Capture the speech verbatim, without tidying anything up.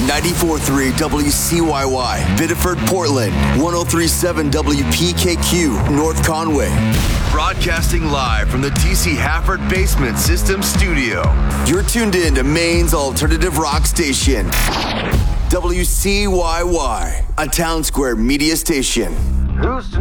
ninety-four point three W C Y Y, Biddeford, Portland, one oh three point seven W P K Q, North Conway. Broadcasting live from the T C Hafford Basement System Studio. You're tuned in to Maine's alternative rock station, W C Y Y, a Town Square media station. Who's to